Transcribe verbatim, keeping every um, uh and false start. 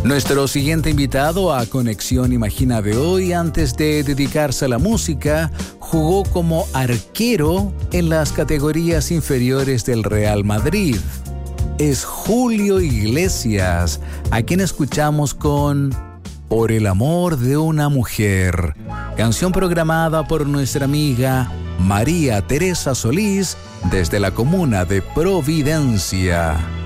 Nuestro siguiente invitado a Conexión Imagina de hoy, antes de dedicarse a la música, jugó como arquero en las categorías inferiores del Real Madrid. Es Julio Iglesias, a quien escuchamos con Por el amor de una mujer, canción programada por nuestra amiga María Teresa Solís desde la comuna de Providencia.